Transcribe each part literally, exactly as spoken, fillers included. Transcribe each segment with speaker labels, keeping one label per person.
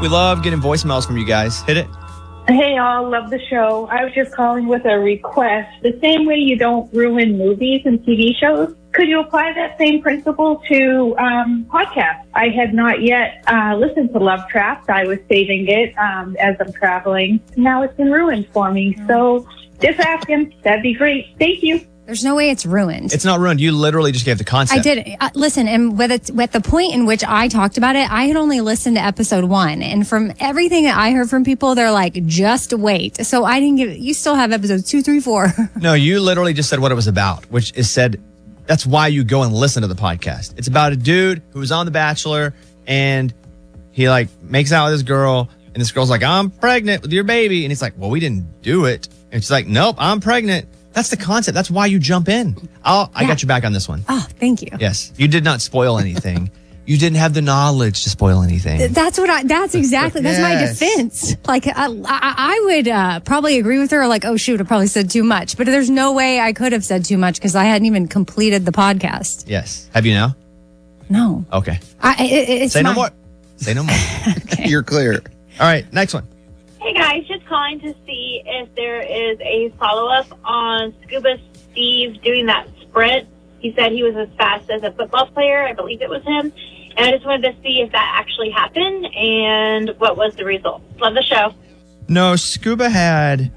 Speaker 1: We love getting voicemails from you guys. Hit it.
Speaker 2: Hey, all. Love the show. I was just calling with a request. The same way you don't ruin movies and T V shows, could you apply that same principle to um, podcasts? I had not yet uh, listened to Love Trapped. I was saving it um, as I'm traveling. Now it's been ruined for me. So just asking. That'd be great. Thank you.
Speaker 3: There's no way it's ruined.
Speaker 1: It's not ruined. You literally just gave the concept.
Speaker 3: I did. Uh, listen, and with, it, with the point in which I talked about it, I had only listened to episode one. And from everything that I heard from people, they're like, just wait. So I didn't give you still have episodes two, three, four.
Speaker 1: No, you literally just said what it was about, which is said, that's why you go and listen to the podcast. It's about a dude who was on The Bachelor and he like makes out with this girl and this girl's like, I'm pregnant with your baby. And he's like, well, we didn't do it. And she's like, nope, I'm pregnant. That's the concept. That's why you jump in. I'll, I
Speaker 3: Yeah.
Speaker 1: got you back on this one.
Speaker 3: Oh, thank you.
Speaker 1: Yes. You did not spoil anything. You didn't have the knowledge to spoil anything.
Speaker 3: That's what I, that's exactly, that's my
Speaker 1: Yes.
Speaker 3: defense. Like, I, I, I would uh, probably agree with her, like, oh, shoot, I probably said too much. But there's no way I could have said too much because I hadn't even completed the podcast.
Speaker 1: Yes. Have you now?
Speaker 3: No.
Speaker 1: Okay.
Speaker 3: I, it, it's
Speaker 1: Say no
Speaker 3: my-
Speaker 1: more. Say no more.
Speaker 4: You're clear.
Speaker 1: All right. Next one.
Speaker 5: Hey guys, just calling to see if there is a follow-up on Scuba Steve doing that sprint. He said he was as fast as a football player. I believe it was him. And I just wanted to see if that actually happened and what was the result. Love the show.
Speaker 1: No, Scuba had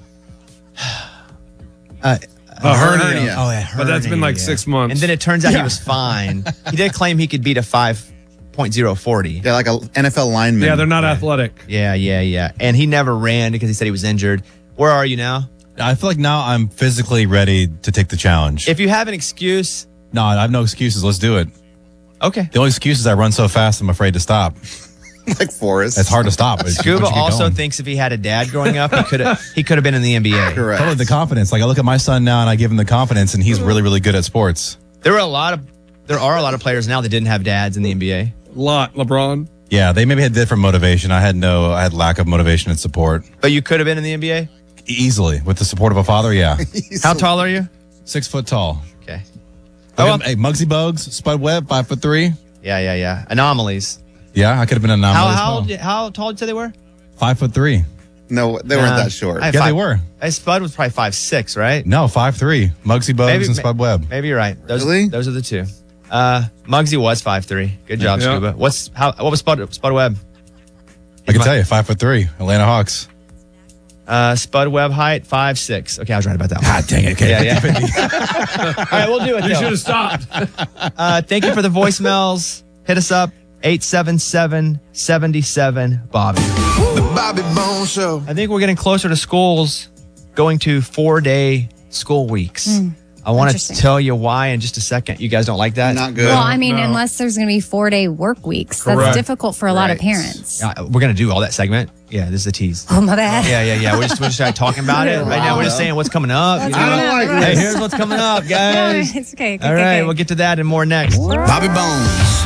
Speaker 1: uh,
Speaker 6: A hernia.
Speaker 1: Oh, a
Speaker 6: But that's been like
Speaker 1: hernia.
Speaker 6: six months.
Speaker 1: And then it turns out
Speaker 6: Yeah.
Speaker 1: he was fine. He did claim he could beat a five point oh forty.
Speaker 4: Yeah, like a N F L lineman.
Speaker 6: Yeah, they're not athletic.
Speaker 1: Yeah, yeah, yeah. And he never ran because he said he was injured. Where are you now?
Speaker 7: I feel like now I'm physically ready to take the challenge.
Speaker 1: If you have an excuse,
Speaker 7: no, I have no excuses. Let's do it.
Speaker 1: Okay.
Speaker 7: The only excuse is I run so fast, I'm afraid to stop.
Speaker 4: Like Forrest.
Speaker 7: It's hard to stop. It's-
Speaker 1: Scuba
Speaker 7: once you get
Speaker 1: also
Speaker 7: going.
Speaker 1: thinks if he had a dad growing up, he could have he could have been in the N B A.
Speaker 4: Correct.
Speaker 7: Totally the confidence. Like I look at my son now and I give him the confidence, and he's really, really good at sports.
Speaker 1: There were a lot of there are a lot of players now that didn't have dads in the N B A.
Speaker 6: Lot, LeBron.
Speaker 7: Yeah, they maybe had different motivation. I had no, I had lack of motivation and support.
Speaker 1: But you could have been in the N B A?
Speaker 7: Easily with the support of a father. Yeah,
Speaker 1: How tall are you?
Speaker 7: six foot tall.
Speaker 1: Okay.
Speaker 7: Oh,
Speaker 1: Oh,
Speaker 7: hey, Muggsy Bogues, Spud Webb, five foot three.
Speaker 1: Yeah, yeah, yeah. Anomalies.
Speaker 7: Yeah, I could have been an anomaly.
Speaker 1: How
Speaker 7: as
Speaker 1: how
Speaker 7: well.
Speaker 1: old, how tall did you say they were?
Speaker 7: Five foot three.
Speaker 4: No, they weren't
Speaker 1: Uh,
Speaker 4: that short.
Speaker 1: I have
Speaker 7: Yeah, they
Speaker 1: five-
Speaker 7: were.
Speaker 1: I Spud was probably five six, right?
Speaker 7: No, five three. Muggsy Bogues
Speaker 1: Maybe-
Speaker 7: and Spud Webb.
Speaker 1: Maybe you're right. Those,
Speaker 4: Really?
Speaker 1: Those are the two. Uh, Muggsy was five three. Good job,
Speaker 6: Yeah.
Speaker 1: Scuba. What's how? What was Spud Spud Webb?
Speaker 7: I can tell you, five foot three. Atlanta Hawks.
Speaker 1: Uh, Spud Webb height five six. Okay, I was right about that.
Speaker 7: God dang it. Okay.
Speaker 1: Yeah, yeah. All right, we'll do it.
Speaker 6: You
Speaker 1: though.
Speaker 6: should have stopped.
Speaker 1: Uh, thank you for the voicemails. Hit us up eight seven seven, seven seven, Bobby.
Speaker 8: The Bobby Bone Show.
Speaker 1: I think we're getting closer to schools going to four day school weeks. I want to
Speaker 3: Interesting.
Speaker 1: tell you why in just a second. You guys don't like that?
Speaker 4: Not good.
Speaker 3: Well, I mean,
Speaker 6: No.
Speaker 3: unless there's going to be four day work weeks, that's
Speaker 6: Correct.
Speaker 3: difficult for a lot of
Speaker 4: Right.
Speaker 3: parents.
Speaker 1: Uh, we're going to do all that segment. Yeah, this is the tease.
Speaker 3: Oh, my bad.
Speaker 1: Yeah, yeah, yeah. We're just, we're just uh, talking about it right now. We're just saying what's coming up. you know?
Speaker 4: I don't like
Speaker 1: Hey,
Speaker 4: this.
Speaker 1: here's what's coming up,
Speaker 3: No,
Speaker 1: guys.
Speaker 3: it's okay. okay
Speaker 1: All
Speaker 3: okay,
Speaker 1: right,
Speaker 3: okay.
Speaker 1: we'll get to that and more next.
Speaker 8: Bobby Bones.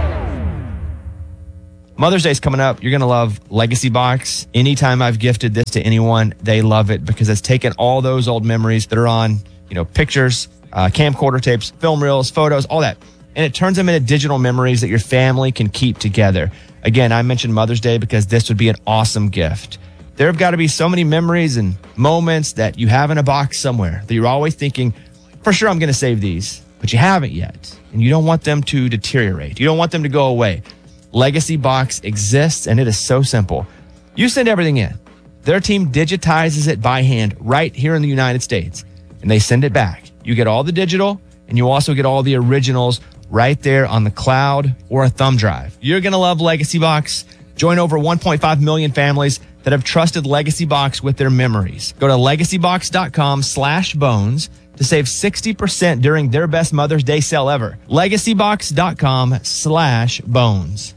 Speaker 1: Mother's Day's coming up. You're going to love Legacy Box. Anytime I've gifted this to anyone, they love it because it's taken all those old memories that are on, you know, pictures, uh, camcorder tapes, film reels, photos, all that. And it turns them into digital memories that your family can keep together. Again, I mentioned Mother's Day because this would be an awesome gift. There have got to be so many memories and moments that you have in a box somewhere that you're always thinking, for sure, I'm going to save these, but you haven't yet. And you don't want them to deteriorate. You don't want them to go away. Legacy Box exists, and it is so simple. You send everything in. Their team digitizes it by hand right here in the United States, and they send it back. You get all the digital, and you also get all the originals right there on the cloud or a thumb drive. You're going to love Legacy Box. Join over one point five million families that have trusted Legacy Box with their memories. Go to legacybox.com slash bones to save sixty percent during their best Mother's Day sale ever. legacybox.com slash bones.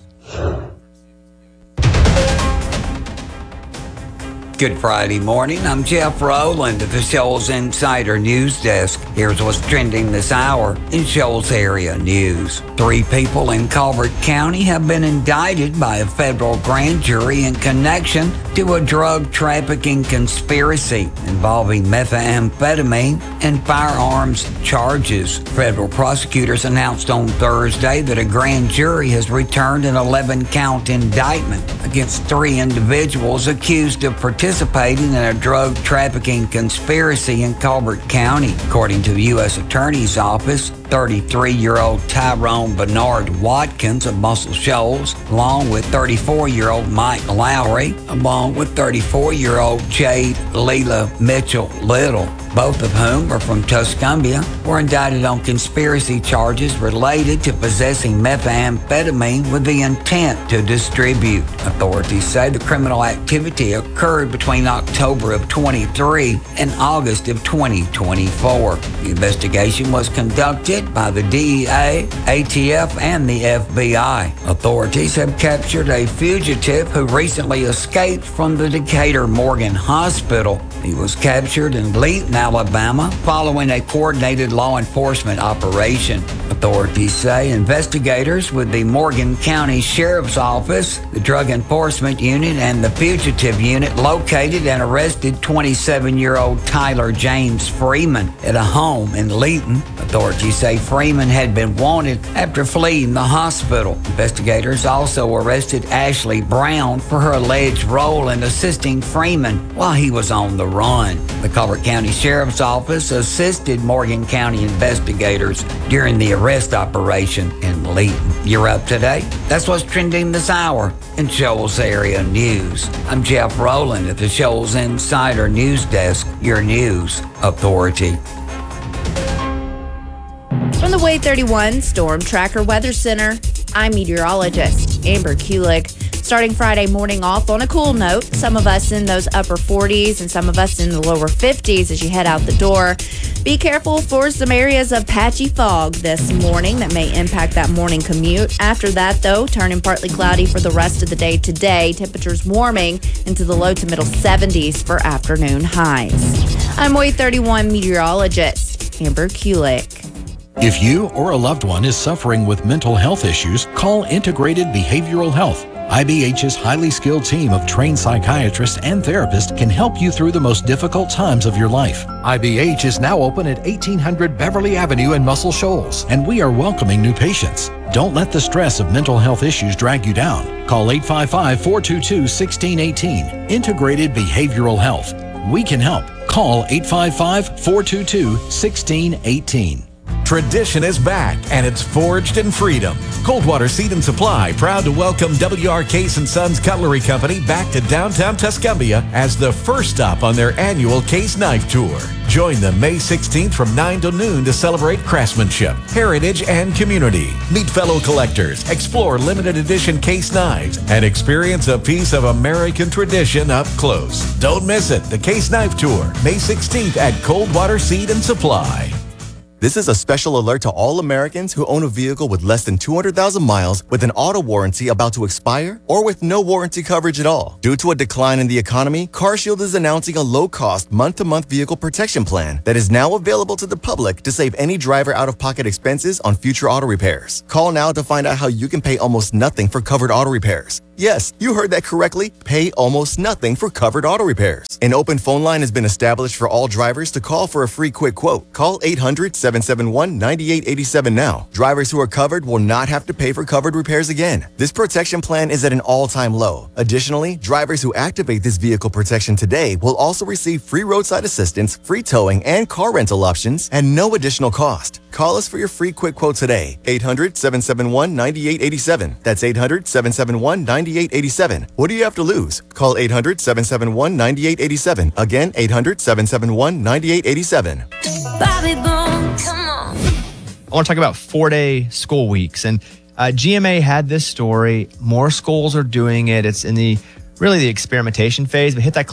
Speaker 9: Good Friday morning. I'm Jeff Rowland of the show's Insider News Desk. Here's what's trending this hour in Shoals area news. Three people in Colbert County have been indicted by a federal grand jury in connection to a drug trafficking conspiracy involving methamphetamine and firearms charges. Federal prosecutors announced on Thursday that a grand jury has returned an eleven-count indictment against three individuals accused of participating in a drug trafficking conspiracy in Colbert County. According to the U S Attorney's Office, thirty-three-year-old Tyrone Bernard Watkins of Muscle Shoals, along with thirty-four-year-old Mike Lowry, along with thirty-four-year-old Jade Leela Mitchell Little, both of whom are from Tuscumbia, were indicted on conspiracy charges related to possessing methamphetamine with the intent to distribute. Authorities say the criminal activity occurred between October of twenty-three and August of twenty twenty-four. The investigation was conducted by the D E A, A T F, and the F B I. Authorities have captured a fugitive who recently escaped from the Decatur Morgan Hospital. He was captured in Leeton, Alabama, following a coordinated law enforcement operation. Authorities say investigators with the Morgan County Sheriff's Office, the Drug Enforcement Unit, and the Fugitive Unit located and arrested twenty-seven-year-old Tyler James Freeman at a home in Leeton. Authorities say Freeman had been wanted after fleeing the hospital. Investigators also arrested Ashley Brown for her alleged role in assisting Freeman while he was on the run. The Colbert County Sheriff's Office assisted Morgan County investigators during the arrest operation in Leeton. You're up to date. That's what's trending this hour in Shoals area news. I'm Jeff Rowland at the Shoals Insider News Desk, your news authority.
Speaker 10: From the Wave thirty-one Storm Tracker Weather Center, I'm meteorologist Amber Kulik. Starting Friday morning off on a cool note, some of us in those upper forties and some of us in the lower fifties as you head out the door. Be careful for some areas of patchy fog this morning that may impact that morning commute. After that, though, turning partly cloudy for the rest of the day today. Temperatures warming into the low to middle seventies for afternoon highs. I'm Wave thirty-one meteorologist Amber Kulik.
Speaker 11: If you or a loved one is suffering with mental health issues, call Integrated Behavioral Health. I B H's highly skilled team of trained psychiatrists and therapists can help you through the most difficult times of your life. I B H is now open at eighteen hundred Beverly Avenue in Muscle Shoals, and we are welcoming new patients. Don't let the stress of mental health issues drag you down. Call eight five five, four two two, one six one eight. Integrated Behavioral Health. We can help. Call eight five five, four two two, one six one eight.
Speaker 12: Tradition is back, and it's forged in freedom. Coldwater Seed and Supply, proud to welcome W R Case and Sons Cutlery Company back to downtown Tuscumbia as the first stop on their annual Case Knife Tour. Join them May sixteenth from nine to noon to celebrate craftsmanship, heritage, and community. Meet fellow collectors, explore limited edition case knives, and experience a piece of American tradition up close. Don't miss it. The Case Knife Tour, May sixteenth at Coldwater Seed and Supply.
Speaker 13: This is a special alert to all Americans who own a vehicle with less than two hundred thousand miles with an auto warranty about to expire or with no warranty coverage at all. Due to a decline in the economy, CarShield is announcing a low-cost month-to-month vehicle protection plan that is now available to the public to save any driver out-of-pocket expenses on future auto repairs. Call now to find out how you can pay almost nothing for covered auto repairs. Yes, you heard that correctly. Pay almost nothing for covered auto repairs. An open phone line has been established for all drivers to call for a free quick quote. Call eight hundred, seven seven one, nine eight eight seven now. Drivers who are covered will not have to pay for covered repairs again. This protection plan is at an all-time low. Additionally, drivers who activate this vehicle protection today will also receive free roadside assistance, free towing, and car rental options at no additional cost. Call us for your free quick quote today. eight hundred, seven seven one, nine eight eight seven. That's eight hundred, seven seven one, nine eight eight seven. What do you have to lose? Call eight hundred, seven seven one, nine eight eight seven. Again, eight hundred, seven seven one, nine eight eight seven.
Speaker 14: Bobby Bone, come on.
Speaker 1: I want to talk about four-day school weeks. And uh, G M A had this story. More schools are doing it. It's in the really the experimentation phase, but hit that clip.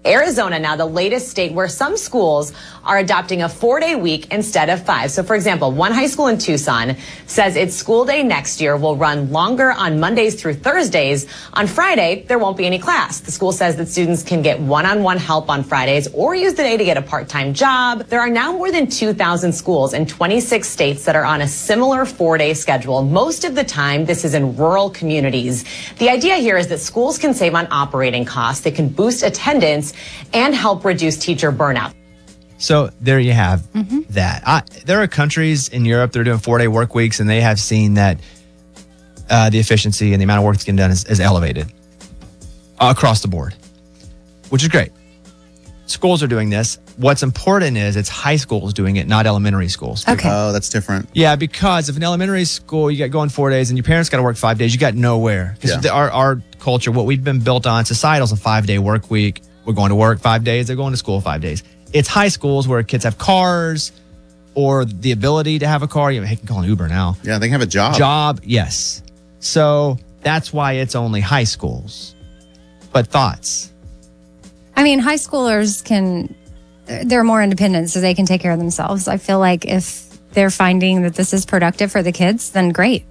Speaker 15: Arizona now the latest state where some schools are adopting a four-day week instead of five. So, for example, one high school in Tucson says its school day next year will run longer on Mondays through Thursdays. On Friday, there won't be any class. The school says that students can get one-on-one help on Fridays or use the day to get a part-time job. There are now more than two thousand schools in twenty-six states that are on a similar four-day schedule. Most of the time, this is in rural communities. The idea here is that schools can save on operating costs, they can boost attendance, and help reduce teacher burnout.
Speaker 1: So there you have that. I, there are countries in Europe that are doing four-day work weeks, and they have seen that uh, the efficiency and the amount of work that's getting done is, is elevated across the board, which is great. Schools are doing this. What's important is it's high schools doing it, not elementary schools.
Speaker 4: Okay. Oh, that's different.
Speaker 1: Yeah, because if an elementary school, you got going four days and your parents got to work five days, you got nowhere. Because
Speaker 4: Yeah.
Speaker 1: our, our culture, what we've been built on, societal's a five-day work week. We're going to work five days. They're going to school five days. It's high schools where kids have cars or the ability to have a car. You know, they can call an Uber now.
Speaker 4: Yeah, they can have a job.
Speaker 1: Job, yes. So that's why it's only high schools. But thoughts?
Speaker 3: I mean, high schoolers can, they're more independent, so they can take care of themselves. I feel like if they're finding that this is productive for the kids, then great.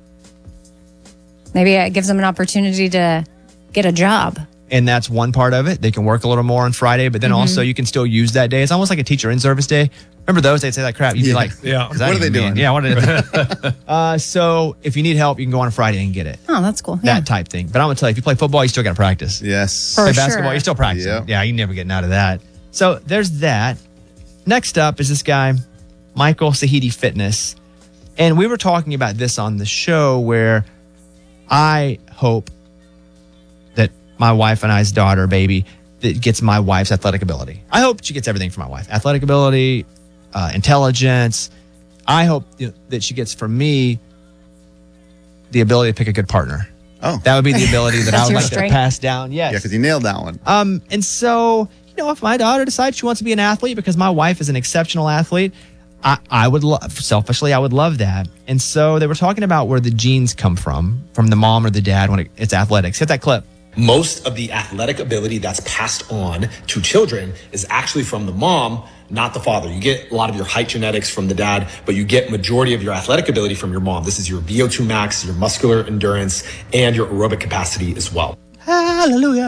Speaker 3: Maybe it gives them an opportunity to get a job.
Speaker 1: And that's one part of it. They can work a little more on Friday, but then
Speaker 3: Mhm.
Speaker 1: also you can still use that day. It's almost like a teacher in service day. Remember those? They'd say that crap. You'd be
Speaker 4: Yeah.
Speaker 1: like,
Speaker 6: Yeah.
Speaker 1: "Is that
Speaker 4: What are they
Speaker 1: even mean?"
Speaker 4: doing?
Speaker 1: Yeah, what are they uh, So if you need help, you can go on a Friday and get it.
Speaker 3: Oh, that's cool.
Speaker 1: That
Speaker 3: Yeah.
Speaker 1: type thing. But I'm going to tell you, if you play football, you still got to practice.
Speaker 4: Yes.
Speaker 3: For
Speaker 1: Play
Speaker 3: sure.
Speaker 1: basketball, you're still practicing.
Speaker 4: Yep.
Speaker 1: Yeah, you're never getting out of that. So there's that. Next up is this guy, Michael Sahidi Fitness. And we were talking about this on the show where I hope that my wife and I's daughter, baby, that gets my wife's athletic ability. I hope she gets everything from my wife. Athletic ability, uh, intelligence. I hope you know, that she gets from me the ability to pick a good partner.
Speaker 4: Oh.
Speaker 1: That would be the ability that I
Speaker 3: That's
Speaker 1: would
Speaker 3: your
Speaker 1: like
Speaker 3: strength.
Speaker 1: to pass down. Yes.
Speaker 4: Yeah, because you nailed that one.
Speaker 1: Um, and so, you know, if my daughter decides she wants to be an athlete because my wife is an exceptional athlete, I, I would love, selfishly, I would love that. And so they were talking about where the genes come from, from the mom or the dad when it, it's athletics. Hit that clip.
Speaker 16: Most of the athletic ability that's passed on to children is actually from the mom, not the father. You get a lot of your height genetics from the dad, but you get majority of your athletic ability from your mom. This is your V O two max, your muscular endurance, and your aerobic capacity as well.
Speaker 1: Hallelujah.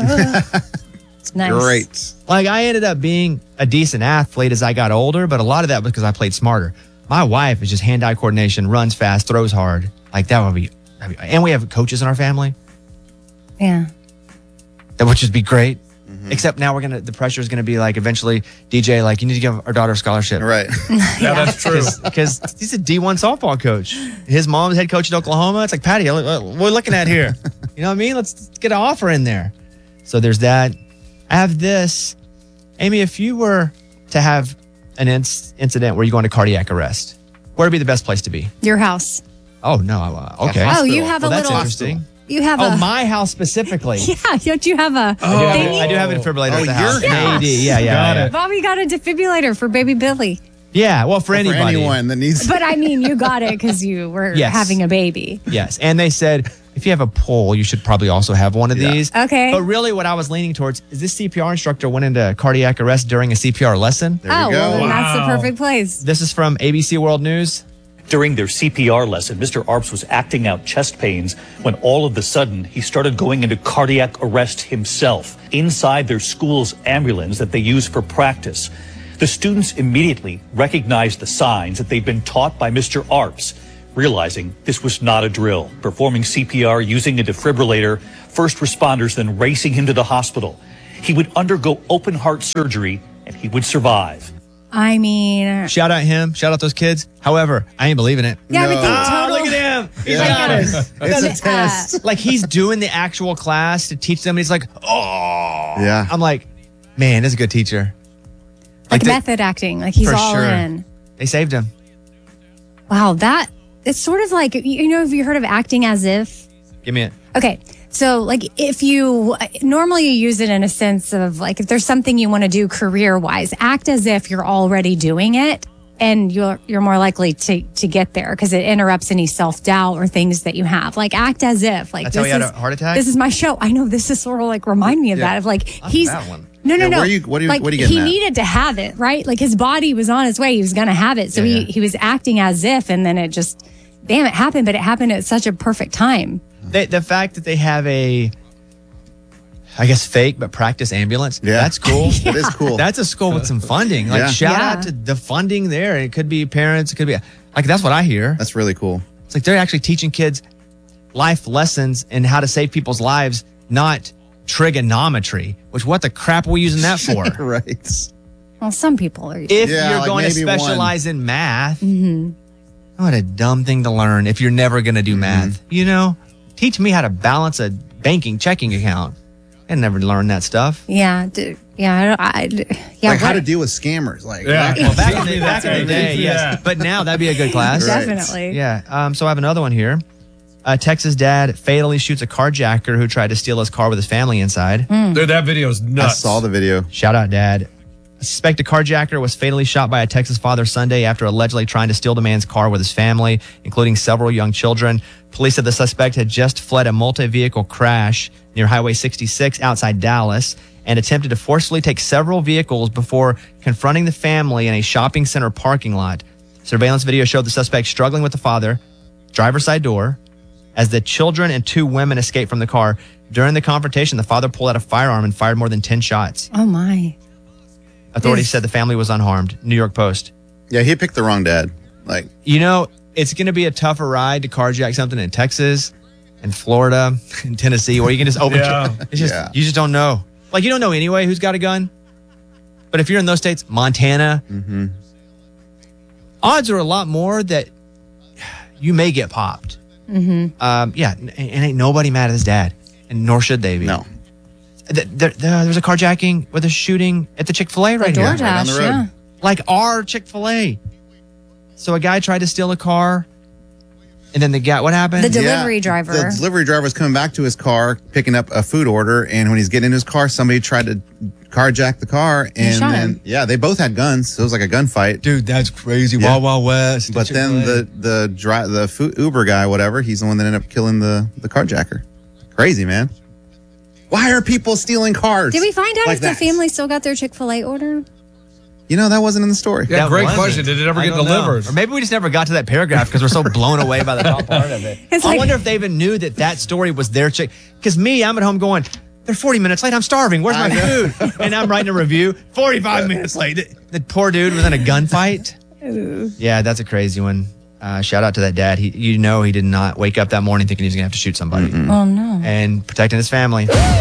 Speaker 3: Nice.
Speaker 4: Great.
Speaker 1: Like I ended up being a decent athlete as I got older, but a lot of that was because I played smarter. My wife is just hand-eye coordination, runs fast, throws hard. Like that would be, that'd be and we have coaches in our family.
Speaker 3: Yeah.
Speaker 1: That would just be great. Except now we're gonna the pressure is gonna be like eventually D J like you need to give our daughter a scholarship.
Speaker 4: Right.
Speaker 6: Yeah, that's true.
Speaker 1: Because he's a D one softball coach. His mom's head coach at Oklahoma. It's like Patty, look, look, what we're looking at here. You know what I mean? Let's get an offer in there. So there's that. I have this. Amy, if you were to have an inc- incident where you go into cardiac arrest, where would be the best place to be?
Speaker 3: Your house.
Speaker 1: Oh no. Uh, okay.
Speaker 3: Oh, you have
Speaker 1: well,
Speaker 3: a
Speaker 1: that's
Speaker 3: little.
Speaker 1: interesting.
Speaker 3: You have
Speaker 1: Oh,
Speaker 3: a.
Speaker 1: my house specifically.
Speaker 3: Yeah, don't you have a.
Speaker 1: I, do have a,
Speaker 3: thingy?
Speaker 1: I do have a defibrillator
Speaker 4: Oh,
Speaker 1: at the
Speaker 4: your
Speaker 1: house.
Speaker 4: house.
Speaker 1: A D. Yeah, yeah.
Speaker 6: Got
Speaker 1: yeah.
Speaker 6: it.
Speaker 3: Bobby got a defibrillator for baby Billy.
Speaker 1: Yeah, well, for
Speaker 4: For
Speaker 1: anybody.
Speaker 4: anyone that needs.
Speaker 3: But I mean, you got it because you were
Speaker 1: Yes.
Speaker 3: having a baby.
Speaker 1: Yes. And they said, if you have a pole, you should probably also have one of
Speaker 4: Yeah.
Speaker 1: these.
Speaker 3: Okay.
Speaker 1: But really, what I was leaning towards is this C P R instructor went into cardiac arrest during a C P R lesson.
Speaker 4: There
Speaker 3: oh,
Speaker 4: we go.
Speaker 3: well, then that's the
Speaker 6: Wow.
Speaker 3: perfect place.
Speaker 1: This is from A B C World News.
Speaker 17: During their C P R lesson, Mister Arps was acting out chest pains when all of a sudden he started going into cardiac arrest himself inside their school's ambulance that they use for practice. The students immediately recognized the signs that they'd been taught by Mister Arps, realizing this was not a drill. Performing C P R using a defibrillator, first responders then racing him to the hospital. He would undergo open heart surgery and he would survive.
Speaker 3: I mean,
Speaker 1: Shout out him. Shout out those kids. However, I ain't believing it.
Speaker 3: yeah,
Speaker 4: No.
Speaker 3: but the
Speaker 1: Ah,
Speaker 3: total.
Speaker 1: look at him. He's
Speaker 4: Yeah.
Speaker 1: got it.
Speaker 4: It's a
Speaker 3: Uh,
Speaker 4: test.
Speaker 1: Like he's doing the actual class to teach them. And he's like, oh.
Speaker 4: Yeah.
Speaker 1: I'm like, man, this is a good teacher.
Speaker 3: Like
Speaker 1: the-
Speaker 3: method acting. Like he's
Speaker 1: For
Speaker 3: all
Speaker 1: sure.
Speaker 3: in.
Speaker 1: They saved him.
Speaker 3: Wow, that. It's sort of like, you know, have you heard of acting as if?
Speaker 1: Give me it.
Speaker 3: Okay. So, like, if you normally you use it in a sense of like, if there's something you want to do career wise, act as if you're already doing it, and you're you're more likely to to get there because it interrupts any self doubt or things that you have. Like, act as if like
Speaker 1: That's how
Speaker 3: this
Speaker 1: he had
Speaker 3: is
Speaker 1: a heart attack?
Speaker 3: this is my show. I know this is sort of like remind me of
Speaker 1: Yeah.
Speaker 3: that of like
Speaker 1: That's a
Speaker 3: he's
Speaker 1: bad one.
Speaker 3: No, no,
Speaker 4: Yeah,
Speaker 3: no.
Speaker 4: where you- what are you-
Speaker 3: like,
Speaker 4: what are you getting
Speaker 3: he
Speaker 4: at?
Speaker 3: needed to have it, right? Like his body was on his way. He was going to have it. So
Speaker 1: Yeah,
Speaker 3: he,
Speaker 1: yeah.
Speaker 3: he was acting as if, and then it just, bam, it happened, but it happened at such a perfect time.
Speaker 1: They, the fact that they have a, I guess, fake but practice ambulance.
Speaker 4: Yeah.
Speaker 1: That's cool.
Speaker 4: It is cool.
Speaker 1: That's a school with some funding. Like
Speaker 4: Yeah.
Speaker 1: shout
Speaker 3: Yeah.
Speaker 1: out to the funding there. It could be parents. It could be like that's what I hear.
Speaker 4: That's really cool.
Speaker 1: It's like they're actually teaching kids life lessons and how to save people's lives, not trigonometry. Which what the crap are we using that for?
Speaker 4: Right.
Speaker 3: Well, some people are.
Speaker 1: If
Speaker 4: Yeah,
Speaker 1: you're
Speaker 4: like
Speaker 1: going to
Speaker 4: maybe one.
Speaker 1: specialize in math,
Speaker 3: Mhm.
Speaker 1: what a dumb thing to learn if you're never going to do math. You know, teach me how to balance a banking checking account. I never learned that stuff.
Speaker 3: Yeah, dude. Yeah, I, I, yeah.
Speaker 4: like how
Speaker 3: what-
Speaker 4: to deal with scammers. Like,
Speaker 6: Yeah.
Speaker 4: back-
Speaker 1: Well, back in the,
Speaker 6: Teach me
Speaker 1: back
Speaker 6: that
Speaker 1: in the
Speaker 6: too.
Speaker 1: day, yes.
Speaker 6: Yeah.
Speaker 1: But now that'd be a good class.
Speaker 4: Right.
Speaker 3: Definitely.
Speaker 1: Yeah. Um, so I have another one here. A Texas dad fatally shoots a carjacker who tried to steal his car with his family inside.
Speaker 6: Dude, that video is
Speaker 4: I
Speaker 6: nuts.
Speaker 4: saw the video.
Speaker 1: Shout out, Dad. A suspected carjacker was fatally shot by a Texas father Sunday after allegedly trying to steal the man's car with his family, including several young children. Police said the suspect had just fled a multi-vehicle crash near Highway sixty-six outside Dallas and attempted to forcefully take several vehicles before confronting the family in a shopping center parking lot. Surveillance video showed the suspect struggling with the father, driver's side door, as the children and two women escaped from the car. During the confrontation, the father pulled out a firearm and fired more than ten shots.
Speaker 3: Oh my.
Speaker 1: Authorities
Speaker 3: Yes.
Speaker 1: said the family was unharmed. New York Post.
Speaker 4: Yeah, he picked the wrong dad. Like,
Speaker 1: You know, it's going to be a tougher ride to carjack something in Texas, in Florida, in Tennessee, where you can just open.
Speaker 6: Yeah.
Speaker 1: It's just
Speaker 4: Yeah.
Speaker 1: you just don't know. Like you don't know anyway who's got a gun. But if you're in those states, Montana,
Speaker 4: mm-hmm.
Speaker 1: odds are a lot more that you may get popped.
Speaker 3: Mm-hmm.
Speaker 1: Um, yeah, and and ain't nobody mad at his dad, and nor should they be.
Speaker 4: no.
Speaker 1: Th- there, there, there's a carjacking with a shooting at the Chick-fil-A right
Speaker 3: The
Speaker 1: here.
Speaker 3: DoorDash,
Speaker 4: down the road.
Speaker 3: yeah.
Speaker 1: Like our Chick-fil-A. So a guy tried to steal a car, and then the guy, what happened?
Speaker 3: The delivery driver.
Speaker 4: The delivery driver was coming back to his car, picking up a food order, and when he's getting in his car, somebody tried to carjack the car, and
Speaker 3: shot
Speaker 4: then
Speaker 3: him.
Speaker 4: yeah, they both had guns. So it was like a gunfight.
Speaker 1: Dude, that's crazy.
Speaker 4: Yeah.
Speaker 1: Wild Wild West.
Speaker 4: But then the the dri- the food Uber guy, whatever, he's the one that ended up killing the the carjacker. Crazy, man. Why are people stealing cars?
Speaker 3: Did we find out
Speaker 4: like
Speaker 3: if the
Speaker 4: that?
Speaker 3: family still got their Chick-fil-A order?
Speaker 4: You know, that wasn't in the story.
Speaker 6: Yeah,
Speaker 1: That
Speaker 6: great
Speaker 1: wasn't.
Speaker 6: question. Did it ever
Speaker 1: I
Speaker 6: get
Speaker 1: don't know.
Speaker 6: delivered?
Speaker 1: Or maybe we just never got to that paragraph because we're so blown away by the top part of it.
Speaker 3: It's
Speaker 1: I
Speaker 3: like-
Speaker 1: wonder if they even knew that that story was their chick. Because me, I'm at home going, they're forty minutes late. I'm starving. Where's my food? And I'm writing a review. forty-five minutes late. The, the poor dude was in a gunfight. Yeah, that's a crazy one. Uh, shout out to that dad. He, you know, he did not wake up that morning thinking he was going to have to shoot somebody
Speaker 3: Oh no.
Speaker 1: and protecting his family.